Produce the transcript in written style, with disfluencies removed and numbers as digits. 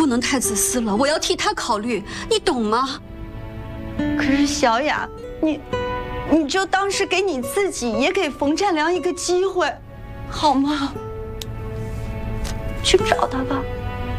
不能太自私了，我要替他考虑，你懂吗？ 可是小雅，你就当是给你自己，也给冯占良一个机会，好吗？去找他吧。